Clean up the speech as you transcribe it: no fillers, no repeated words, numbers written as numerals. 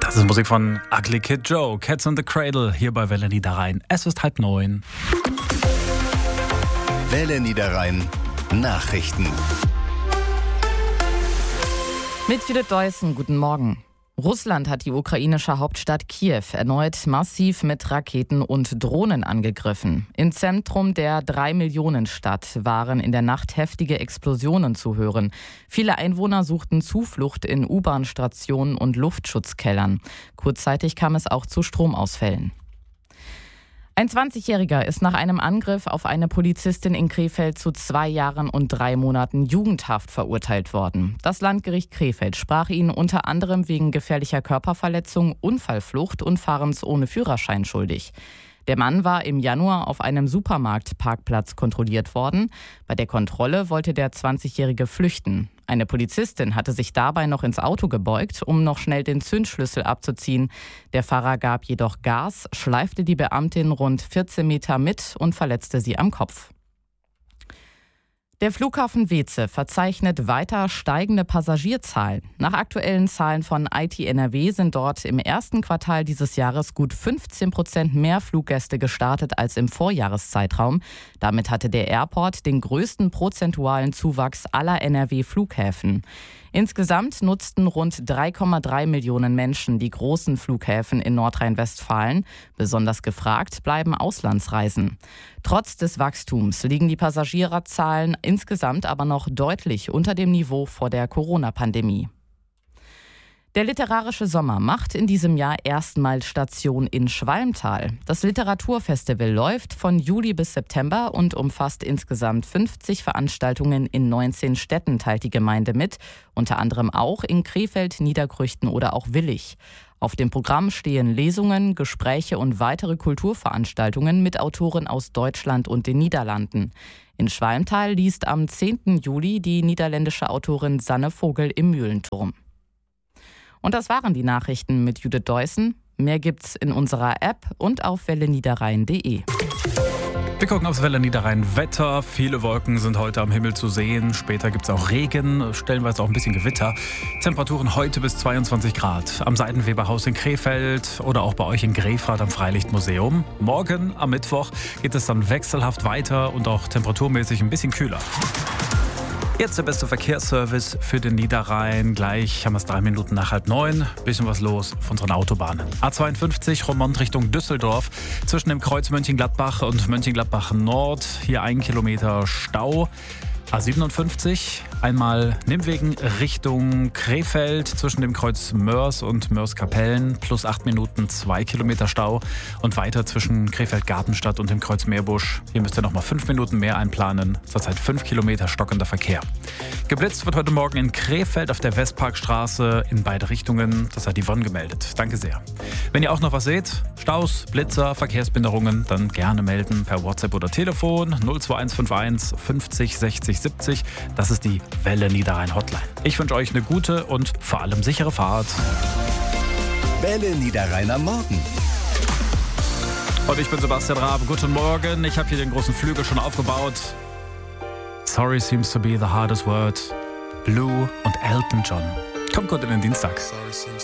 Das ist Musik von Ugly Kid Joe, Cats in the Cradle, hier bei Welle Niederrhein. Es ist 8:30. Welle Niederrhein Nachrichten. Mit Judith Deussen, guten Morgen. Russland hat die ukrainische Hauptstadt Kiew erneut massiv mit Raketen und Drohnen angegriffen. Im Zentrum der 3-Millionen-Stadt waren in der Nacht heftige Explosionen zu hören. Viele Einwohner suchten Zuflucht in U-Bahn-Stationen und Luftschutzkellern. Kurzzeitig kam es auch zu Stromausfällen. Ein 20-Jähriger ist nach einem Angriff auf eine Polizistin in Krefeld zu 2 Jahren und 3 Monaten Jugendhaft verurteilt worden. Das Landgericht Krefeld sprach ihn unter anderem wegen gefährlicher Körperverletzung, Unfallflucht und Fahrens ohne Führerschein schuldig. Der Mann war im Januar auf einem Supermarktparkplatz kontrolliert worden. Bei der Kontrolle wollte der 20-Jährige flüchten. Eine Polizistin hatte sich dabei noch ins Auto gebeugt, um noch schnell den Zündschlüssel abzuziehen. Der Fahrer gab jedoch Gas, schleifte die Beamtin rund 14 Meter mit und verletzte sie am Kopf. Der Flughafen Weeze verzeichnet weiter steigende Passagierzahlen. Nach aktuellen Zahlen von IT NRW sind dort im ersten Quartal dieses Jahres gut 15% mehr Fluggäste gestartet als im Vorjahreszeitraum. Damit hatte der Airport den größten prozentualen Zuwachs aller NRW-Flughäfen. Insgesamt nutzten rund 3,3 Millionen Menschen die großen Flughäfen in Nordrhein-Westfalen. Besonders gefragt bleiben Auslandsreisen. Trotz des Wachstums liegen die Passagierzahlen insgesamt aber noch deutlich unter dem Niveau vor der Corona-Pandemie. Der literarische Sommer macht in diesem Jahr erstmals Station in Schwalmtal. Das Literaturfestival läuft von Juli bis September und umfasst insgesamt 50 Veranstaltungen in 19 Städten, teilt die Gemeinde mit, unter anderem auch in Krefeld, Niederkrüchten oder auch Willich. Auf dem Programm stehen Lesungen, Gespräche und weitere Kulturveranstaltungen mit Autoren aus Deutschland und den Niederlanden. In Schwalmtal liest am 10. Juli die niederländische Autorin Sanne Vogel im Mühlenturm. Und das waren die Nachrichten mit Judith Deussen. Mehr gibt's in unserer App und auf welleniederrhein.de. Wir gucken aufs Welle Niederrhein Wetter. Viele Wolken sind heute am Himmel zu sehen. Später gibt es auch Regen, stellenweise auch ein bisschen Gewitter. Temperaturen heute bis 22 Grad. Am Seidenweberhaus in Krefeld oder auch bei euch in Grefrath am Freilichtmuseum. Morgen am Mittwoch geht es dann wechselhaft weiter und auch temperaturmäßig ein bisschen kühler. Jetzt der beste Verkehrsservice für den Niederrhein. Gleich haben wir es 3 Minuten nach 8:30. Bisschen was los auf unseren Autobahnen. A52 Roermond Richtung Düsseldorf. Zwischen dem Kreuz Mönchengladbach und Mönchengladbach Nord. Hier 1 Kilometer Stau. A57 einmal Nimwegen Richtung Krefeld zwischen dem Kreuz Mörs und Mörs-Kapellen plus 8 Minuten 2 Kilometer Stau und weiter zwischen Krefeld-Gartenstadt und dem Kreuz Meerbusch. Hier müsst ihr nochmal 5 Minuten mehr einplanen. Zurzeit 5 Kilometer stockender Verkehr. Geblitzt wird heute Morgen in Krefeld auf der Westparkstraße in beide Richtungen. Das hat die Yvonne gemeldet. Danke sehr. Wenn ihr auch noch was seht, Staus, Blitzer, Verkehrsbehinderungen, dann gerne melden per WhatsApp oder Telefon 02151 50 60 70. Das ist die Welle Niederrhein Hotline. Ich wünsche euch eine gute und vor allem sichere Fahrt. Welle Niederrhein am Morgen. Und ich bin Sebastian Raab. Guten Morgen. Ich habe hier den großen Flügel schon aufgebaut. Sorry seems to be the hardest word. Blue und Elton John. Kommt gut in den Dienstag.